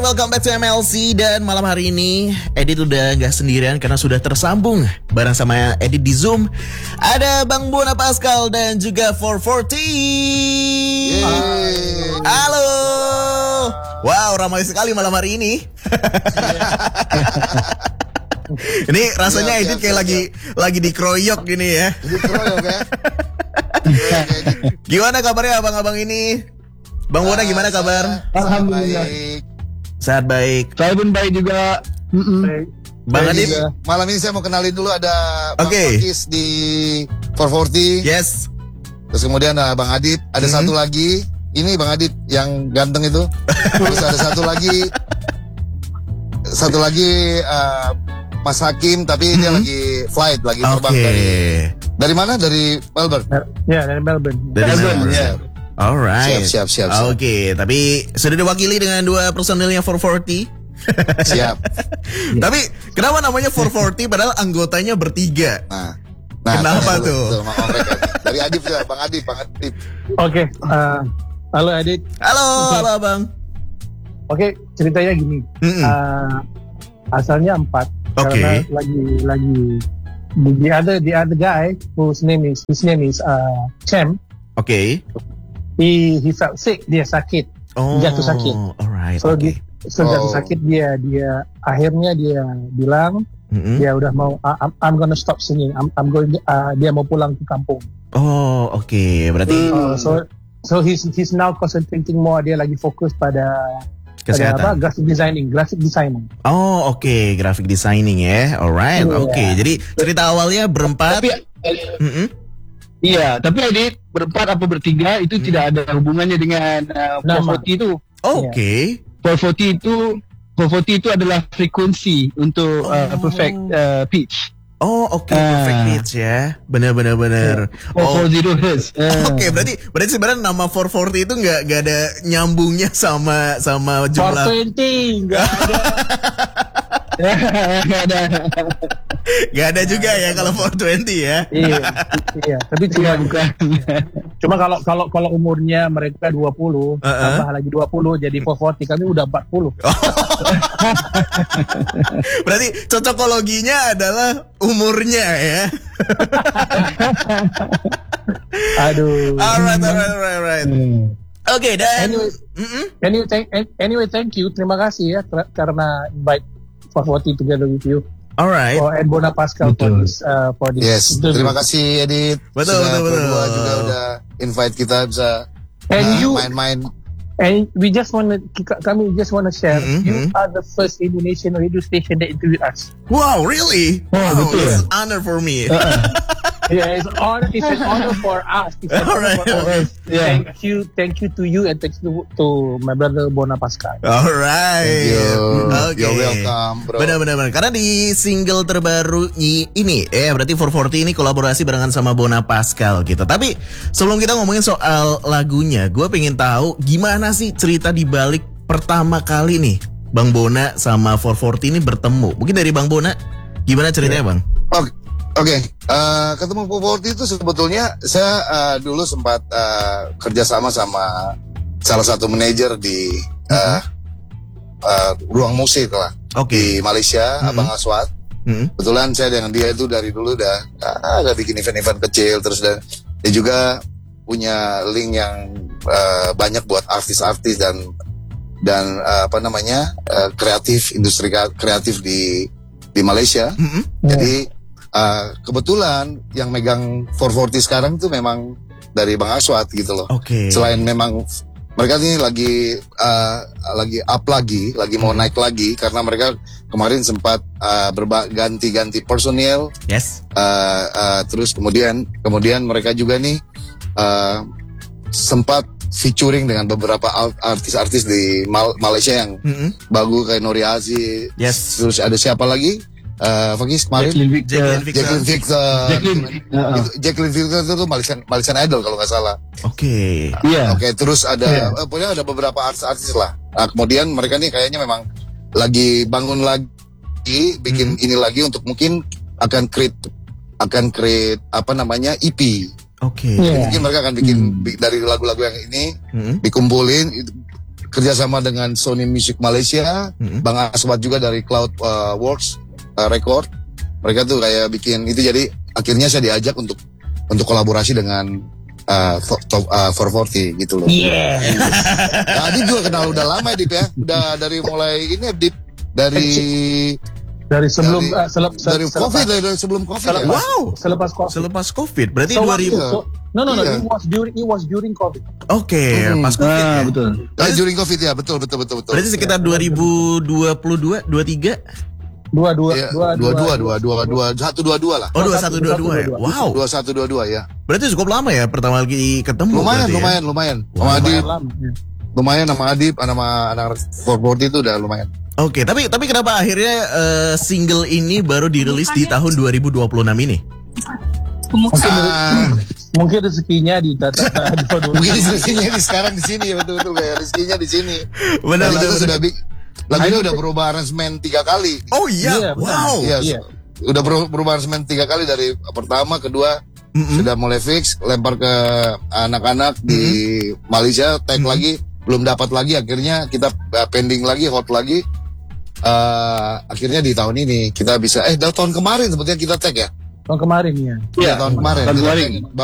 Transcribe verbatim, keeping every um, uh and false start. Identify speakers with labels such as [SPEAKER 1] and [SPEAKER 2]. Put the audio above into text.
[SPEAKER 1] welcome back to M L C. Dan malam hari ini Edit udah gak sendirian karena sudah tersambung bareng sama Edit di Zoom. Ada Bang Bona Pascal dan juga four forty. Yeay. Halo. Wow, ramai sekali malam hari ini. Ini rasanya Edit kayak lagi lagi dikeroyok gini ya.
[SPEAKER 2] Dikeroyok ya.
[SPEAKER 1] Gimana kabarnya abang-abang ini? Bang Bona gimana kabar?
[SPEAKER 3] Alhamdulillah.
[SPEAKER 1] Sehat baik.
[SPEAKER 3] Saya pun baik juga.
[SPEAKER 1] Mm-mm. Bang Adit.
[SPEAKER 2] Malam ini saya mau kenalin dulu ada Bang
[SPEAKER 1] okay.
[SPEAKER 2] Fakis di four forty.
[SPEAKER 1] Yes.
[SPEAKER 2] Terus kemudian ada Bang Adit. Ada mm-hmm. satu lagi. Ini Bang Adit yang ganteng itu. Terus ada satu lagi. Satu lagi uh, Mas Hakim. Tapi mm-hmm. dia lagi flight. Lagi terbang okay. dari Dari mana? Dari Melbourne?
[SPEAKER 3] Ya dari Melbourne.
[SPEAKER 1] Dari Melbourne, Melbourne. Ya. Alright.
[SPEAKER 2] Siap, siap, siap. siap.
[SPEAKER 1] Oke, okay, tapi sudah diwakili dengan dua personilnya four forty.
[SPEAKER 2] Siap.
[SPEAKER 1] Tapi kenapa namanya four forty padahal anggotanya bertiga?
[SPEAKER 2] Nah, nah
[SPEAKER 1] kenapa itu, tuh?
[SPEAKER 2] Itu, dari Adip ya, Bang Adip, Bang Adip.
[SPEAKER 3] Oke, okay, uh, halo Adip.
[SPEAKER 1] Halo, okay. halo Bang.
[SPEAKER 3] Oke, okay, ceritanya gini. Uh, asalnya empat.
[SPEAKER 1] Oke. Okay.
[SPEAKER 3] Karena lagi lagi the other the other guy whose name is his name is uh, Cem.
[SPEAKER 1] Oke. Okay.
[SPEAKER 3] He he felt sick, dia sakit,
[SPEAKER 1] oh,
[SPEAKER 3] jatuh sakit.
[SPEAKER 1] Alright.
[SPEAKER 3] So
[SPEAKER 1] okay.
[SPEAKER 3] dia, so jatuh
[SPEAKER 2] oh.
[SPEAKER 3] sakit dia dia akhirnya dia bilang mm-hmm. dia udah mau I'm, I'm gonna stop singing. I'm, I'm going uh, dia mau pulang ke kampung.
[SPEAKER 1] Oh oke okay. Berarti.
[SPEAKER 3] Uh, so so he's he's now concentrating more. Dia lagi fokus pada
[SPEAKER 1] kesehatan.
[SPEAKER 3] Pada apa? Graphic designing, graphic designing.
[SPEAKER 1] Oh oke okay. Graphic designing ya. Alright. Yeah. Oke. Okay. Jadi cerita awalnya berempat.
[SPEAKER 3] Tapi, mm-hmm. Iya, tapi Edit berempat apa bertiga itu hmm. tidak ada hubungannya dengan uh, four forty itu.
[SPEAKER 1] Oh, oke. Okay.
[SPEAKER 3] four forty itu four forty itu adalah frekuensi untuk uh, oh. perfect uh, pitch.
[SPEAKER 1] Oh, oke, okay. uh, perfect pitch ya. Benar-benar benar.
[SPEAKER 3] four forty hertz. Uh.
[SPEAKER 1] Oke, okay, berarti berarti sebenarnya nama four forty itu enggak enggak ada nyambungnya sama sama jumlah.
[SPEAKER 3] four twenty enggak ada. Gak ada.
[SPEAKER 1] Gak ada juga ya kalau four twenty ya.
[SPEAKER 3] Iya, iya. Tapi cuma bukan. Cuma kalau kalau kalau umurnya mereka dua puluh, uh-uh. tambah lagi dua puluh jadi four forty, kami udah empat puluh. Oh.
[SPEAKER 1] Berarti cocokologinya adalah umurnya ya.
[SPEAKER 3] Aduh.
[SPEAKER 1] Alright, alright, alright, alright. Hmm. Oke, okay, dan
[SPEAKER 3] anyway, mm-hmm. anyway, thank, anyway, thank you. Terima kasih ya karena invite four forty together with you.
[SPEAKER 1] Alright.
[SPEAKER 3] Oh, and Bona Pascal for this, uh, for this.
[SPEAKER 2] Yes, interview. Terima kasih Edit.
[SPEAKER 1] Betul,
[SPEAKER 2] sudah
[SPEAKER 1] betul, betul.
[SPEAKER 2] Berdua juga udah invite kita bisa
[SPEAKER 3] and uh, you,
[SPEAKER 2] main-main.
[SPEAKER 3] And we just want to, kami just want to share,
[SPEAKER 1] mm-hmm.
[SPEAKER 3] you are the first Indonesian radio station that interviewed us.
[SPEAKER 1] Wow, really?
[SPEAKER 3] Oh,
[SPEAKER 1] wow,
[SPEAKER 3] betul.
[SPEAKER 1] It's an honor for me.
[SPEAKER 3] Uh-uh. Yeah, it's honor. It's an honor for us. It's an honor
[SPEAKER 1] right.
[SPEAKER 3] for us. Yeah. Thank you, thank you to you, and thanks to, to my brother Bona Pascal.
[SPEAKER 1] Alright.
[SPEAKER 2] Thank you.
[SPEAKER 1] Okay.
[SPEAKER 2] You're welcome, bro.
[SPEAKER 1] Benar-benar. Karena di single terbaru ini, eh berarti four forty ini kolaborasi barengan sama Bona Pascal gitu. Tapi sebelum kita ngomongin soal lagunya, gue pengen tahu gimana sih cerita di balik pertama kali nih Bang Bona sama four forty ini bertemu. Mungkin dari Bang Bona, gimana ceritanya, yeah. Bang?
[SPEAKER 2] Oke. Okay. Oke, okay, uh, ketemu four forty itu sebetulnya saya uh, dulu sempat uh, kerjasama sama salah satu manajer di uh, uh, ruang musik lah okay. di Malaysia, mm-hmm. Abang Aswad. Mm-hmm. Kebetulan saya dengan dia itu dari dulu udah uh, udah bikin event-event kecil terus dan dia juga punya link yang uh, banyak buat artis-artis dan dan uh, apa namanya uh, kreatif industri kreatif di di Malaysia. Mm-hmm. Jadi Uh, kebetulan yang megang four forty sekarang tuh memang dari Bang Aswad gitu loh.
[SPEAKER 1] Okay.
[SPEAKER 2] Selain memang mereka ini lagi uh, lagi up lagi, lagi mau hmm. naik lagi karena mereka kemarin sempat uh, berba- ganti-ganti personil.
[SPEAKER 1] Yes.
[SPEAKER 2] Uh, uh, terus kemudian kemudian mereka juga nih uh, sempat featuring dengan beberapa artis-artis di Mal- Malaysia yang mm-hmm. bagus kayak Nori Aziz.
[SPEAKER 1] Yes.
[SPEAKER 2] Terus ada siapa lagi? Uh, Fakis kemarin
[SPEAKER 3] Jacqueline Victor
[SPEAKER 2] Jacqueline Victor
[SPEAKER 3] Jacqueline, uh-uh.
[SPEAKER 2] Jacqueline Victor itu Malaysian Malaysian Idol kalau nggak salah.
[SPEAKER 1] Oke.
[SPEAKER 2] Okay.
[SPEAKER 3] Iya.
[SPEAKER 2] Oke, okay, terus ada
[SPEAKER 3] yeah.
[SPEAKER 2] uh, pokoknya ada beberapa artis-artis lah. Nah, kemudian mereka nih kayaknya memang lagi bangun lagi bikin hmm. ini lagi untuk mungkin akan create akan create apa namanya E P.
[SPEAKER 1] Oke. Okay.
[SPEAKER 2] Yeah. Mungkin mereka akan bikin hmm. dari lagu-lagu yang ini hmm. dikumpulin kerjasama dengan Sony Music Malaysia, mm-hmm. Bang Aswad juga dari Cloud uh, Works uh, Record. Mereka tuh kayak bikin itu, jadi akhirnya saya diajak untuk untuk kolaborasi dengan uh, top uh, four forty gitu loh.
[SPEAKER 3] Iya. Yeah.
[SPEAKER 2] Nah, Adip juga kenal udah lama ya Dip ya. Udah dari mulai ini Dip dari
[SPEAKER 3] dari sebelum
[SPEAKER 2] dari,
[SPEAKER 3] uh, selep,
[SPEAKER 2] dari
[SPEAKER 3] selepas,
[SPEAKER 2] COVID dari, dari sebelum COVID.
[SPEAKER 3] Selepas,
[SPEAKER 2] Ya?
[SPEAKER 1] Wow.
[SPEAKER 3] Selepas COVID.
[SPEAKER 1] Selepas COVID. Berarti
[SPEAKER 3] so,
[SPEAKER 1] dua ribu.
[SPEAKER 3] So, no no no,
[SPEAKER 2] iya.
[SPEAKER 3] it was during it was during COVID.
[SPEAKER 1] Oke, okay,
[SPEAKER 2] hmm.
[SPEAKER 1] pas COVID
[SPEAKER 3] ah,
[SPEAKER 1] ya.
[SPEAKER 3] Betul.
[SPEAKER 2] Nah, during COVID ya, betul betul betul betul.
[SPEAKER 1] Berarti sekitar dua ribu dua puluh dua, dua puluh tiga.
[SPEAKER 3] Dua dua
[SPEAKER 2] ya,
[SPEAKER 3] dua
[SPEAKER 2] dua dua dua dua dua satu dua dua lah.
[SPEAKER 1] Oh dua satu dua dua ya. Wow.
[SPEAKER 2] Dua satu dua dua ya.
[SPEAKER 1] Berarti cukup lama ya pertama kali ketemu.
[SPEAKER 2] Lumayan
[SPEAKER 1] ya?
[SPEAKER 2] lumayan lumayan.
[SPEAKER 1] Wow.
[SPEAKER 2] Sama Adip.
[SPEAKER 3] Lama, ya.
[SPEAKER 2] Lumayan sama Adip, sama anak four forty itu udah lumayan.
[SPEAKER 1] Oke, okay, tapi tapi kenapa akhirnya uh, single ini baru dirilis di tahun dua ribu dua puluh enam ini?
[SPEAKER 3] Mungkin,
[SPEAKER 2] ah.
[SPEAKER 3] mungkin rezekinya di data.
[SPEAKER 2] Mungkin rezekinya di sekarang di sini ya, betul betul kayak rezekinya di sini.
[SPEAKER 1] Benar benar.
[SPEAKER 2] Sudah big. Lagunya udah berubah aransemen tiga kali.
[SPEAKER 1] Oh iya, yeah, wow.
[SPEAKER 2] Iya, yeah, udah berubah aransemen tiga kali dari pertama, kedua mm-hmm. sudah mulai fix, lempar ke anak-anak mm-hmm. di Malaysia, tag mm-hmm. lagi, belum dapat lagi, akhirnya kita pending lagi, hot lagi. Uh, akhirnya di tahun ini kita bisa, eh tahun kemarin sebetulnya kita tag ya.
[SPEAKER 3] Tahun kemarin ya.
[SPEAKER 2] Iya, tahun kemarin.
[SPEAKER 3] Tahun kemarin.